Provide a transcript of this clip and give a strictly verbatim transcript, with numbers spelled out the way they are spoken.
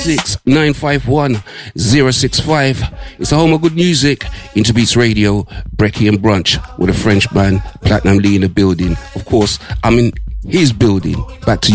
six nine five one zero six five. It's a home of good music. Interbeats Radio, Brekkie and Brunch with a French man, Platinum Lee in the building. Of course, I'm in his building. Back to you.